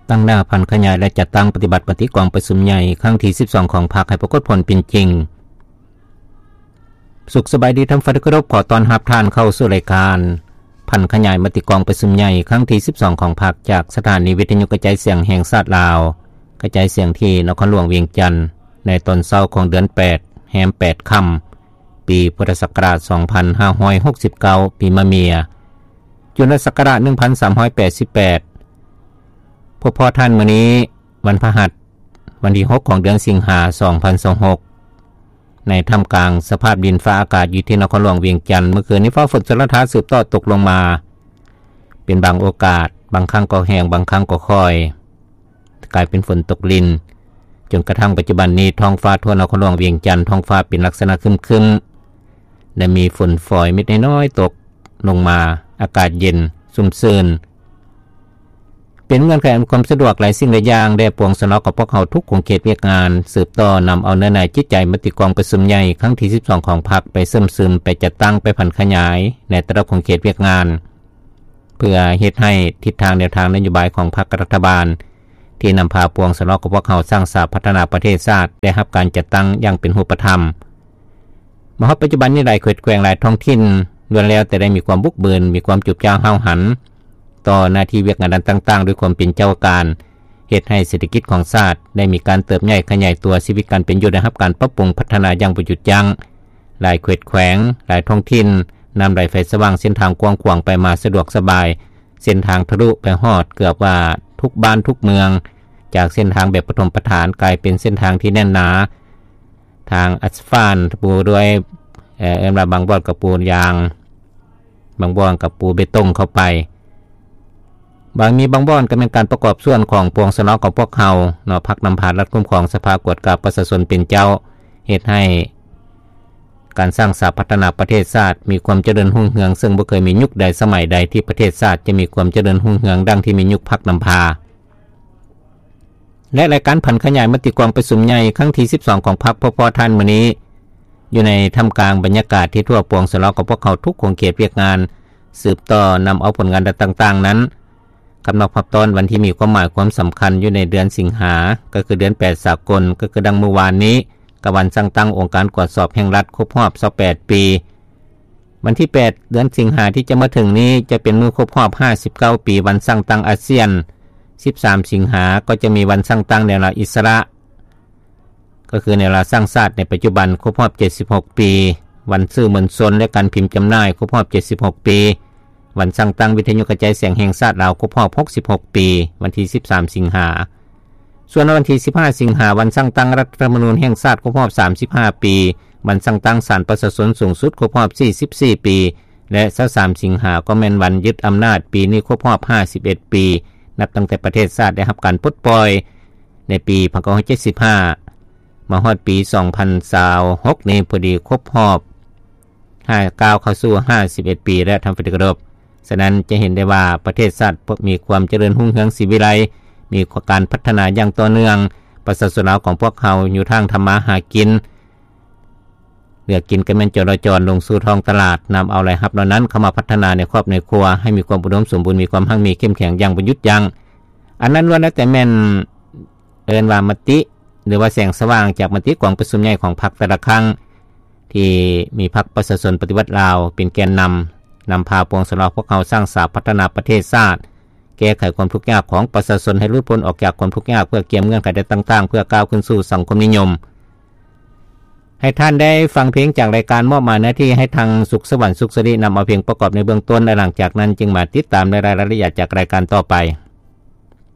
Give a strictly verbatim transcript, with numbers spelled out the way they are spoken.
ตั้งหน้าพันขยายและจัดตั้งปฏิบัติปฏิกองประชุมใหญ่ครั้งที่สิบสองของพรรคให้ปรากฏผลเป็นจริงสุขสบายดีท่านฟังที่เคารพขอต้อนรับท่านเข้าสู่รายการพันขยายมติกองประชุมใหญ่ครั้งที่สิบสองของพรรคจากสถานีวิทยุกระจายเสียงแห่งชาติลาวกระจายเสียงที่นครหลวงเวียงจันทน์ในตอนเช้าของเดือนแปดแฮมแปดค่ำปีพุทธศักราชสองพันห้าร้อยหกสิบเก้าปีมะเมียจุลศักราชหนึ่งพันสามร้อยแปดสิบแปดพบพ่อท่านมื้อนี้วันพฤหัสวันที่หกของเดือนสิงหาคมสองพันยี่สิบหกในท่ามกลางสภาพดินฟ้าอากาศอยู่ที่นครหลวงเวียงจันทน์เมื่อคืนนี้ฟ้าฝนสารพัดสืบต่อตกลงมาเป็นบางโอกาสบางครั้งก็แห้งบางครั้งก็ค่อยกลายเป็นฝนตกลินจนกระทั่งปัจจุบันนี้ท้องฟ้าทั่วนครหลวงเวียงจันทน์ท้องฟ้าเป็นลักษณะครึ้มๆและมีฝนฝอยเม็ดน้อยๆตกลงมาอากาศเย็นชุ่มชื่นเป็นเงื่อนไขอำนวยความสะดวกหลายสิ่งหลายอย่างได้ปวงสนองกับพวกเขาทุกของเขตเวียกงานสืบต่อนำเอาเนื้อในจิตใจมติกองประชุมใหญ่ครั้งที่สิบสองของพรรคไปเสริมซึมไปจัดตั้งไปผันขยายในแต่ละของเขตเวียกงานเพื่อเฮ็ดให้ทิศทางแนวทางนโยบายของพรรครัฐบาลที่นำพาปวงสนองกับพวกเขาสร้างสรรค์พัฒนาประเทศชาติได้รับการจัดตั้งอย่างเป็นรูปธรรมมหาปัจจุบันนี้หลายเขตแกว่งหลายท้องถิ่นล้วนแล้วแต่ได้มีความบุกเบิกมีความจุบจ้างห้าวหันต่อหน้าที่เวียกงานต่างๆด้วยความเป็นเจ้าการเหตุให้เศรษฐกิจของชาติได้มีการเติบใหญ่ขยายตัวชีวิตการเป็นอยู่ได้รับการปรับปรุงพัฒนาอย่างประยุทธ์ยั้งหลายเขตแขวงหลายท้องถิ่นนำไฟไฟสว่างเส้นทางกว้างขวางไปมาสะดวกสบายเส้นทางทะลุไปฮอดเกือบว่าทุกบ้านทุกเมืองจากเส้นทางแบบปฐมประฐานกลายเป็นเส้นทางที่แน่นหนาทางอัสฟัลต์ปูด้วยเอ่อเอ็มระบางบ่อนกับปูนยางบางบ่อนกับปูเบตงเข้าไปบางมีบางบ่อนก็เป็นการประกอบส่วนของปวงสนองของพวกเขาเนาะพักนำพารัฐคุ้มครองสภากวดกับประชาชนเป็นเจ้าเหตุให้การสร้างสรรค์พัฒนาประเทศชาติมีความเจริญรุ่งเรืองซึ่งบ่เคยมียุคใดสมัยใดที่ประเทศชาติจะมีความเจริญรุ่งเรืองดังที่มียุคพักนำพาและรายการผันขยายมติกองประชุมใหญ่ครั้งที่สิบสองของพรรคพพท่านมื้อนี้อยู่ในท่ามกลางบรรยากาศที่ทั่วปวงสนองของพวกเขาทุกของเขตเวียกงานสืบต่อนำเอาผลงานต่างๆนั้นกำหนดพับตอนวันที่มีความหมายความสำคัญอยู่ในเดือนสิงหาก็คือเดือนแปดสากลก็คือดังเมื่อวานนี้กับวันสั่งตั้งองค์การตรวจสอบแห่งรัฐครบรอบยี่สิบแปดปีวันที่แปดเดือนสิงหาที่จะมาถึงนี้จะเป็นมื้อครบรอบห้าสิบเก้าปีวันสั่งตั้งอาเซียนสิบสามสิงหาก็จะมีวันสั่งตั้งแนวราอิสระก็คือแนวราสร้างชาติในปัจจุบันครบรอบเจ็ดสิบหกปีวันสื่อมวลชนและการพิมพ์จำหน่ายครบรอบเจ็ดสิบหกปีวันสั่งตั้งวิทยุกระจายเสียงแห่งชาติลาวครบรอบหกสิบหกปีวันที่สิบสามสิงหาส่วนวันที่สิบห้าสิงหาวันสั่งตั้งรัฐธรรมนูญแห่งชาติครบรอบสามสิบห้าปีวันสั่งตั้งศาลประชาชนสูงสุดครบรอบสี่สิบสี่ปีและยี่สิบสามสิงหาก็แม่นวันยึดอำนาจปีนี้ครบรอบห้าสิบเอ็ดปีนับตั้งแต่ประเทศชาติได้รับการปลดปล่อยในปีหนึ่งพันเก้าร้อยเจ็ดสิบห้ามาฮอดปีสองพันยี่สิบหกนี้พอดีครบรอบห้าสิบเก้าเข้าสู่ห้าสิบเอ็ดปีและทำปฏิกรบฉะนั้นจะเห็นได้ว่าประเทศชาติมีความเจริญรุ่งเรืองศรีวิไลมีการพัฒนาอย่างต่อเนื่องประชาชนของพวกเขาอยู่ทางทำมาหากินเลือกกินกันแม่นจราจรลงสู่ท้องตลาดนำเอารายรับเหล่านั้นเข้ามาพัฒนาในครอบในครัวให้มีความอุดมสมบูรณ์มีความมั่งมีเข้มแข็งอย่างประยุทธ์ยังอันนั้นล้วนแล้วแต่แม่นเอิ้นว่ามติหรือว่าแสงสว่างจากมติกองประชุมใหญ่ของพรรคแต่ละครั้งที่มีพรรคประชาชนปฏิวัติลาวเป็นแกนนำนำพาปวงสนองพวกเขาสร้างสรรค์พัฒนาประเทศชาติแก้ไขความทุกข์ยากของประชาชนให้หลุดพ้นออกจากความทุกข์ยากเพื่อเกี่ยมเงื่อนไขต่างๆเพื่อก้าวขึ้นสู่สังคมนิยมให้ท่านได้ฟังเพลงจากรายการมอบหมายหน้าที่ให้ทางสุขสวรรค์สุขสิรินำเอาเพลงประกอบในเบื้องต้นและหลังจากนั้นจึงมาติดตามในรายละเอียดจากรายการต่อไป